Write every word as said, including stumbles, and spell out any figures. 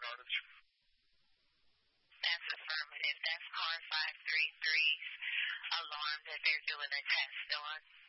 Cartage? That's affirmative. That's car five three three's alarm that they're doing a test on.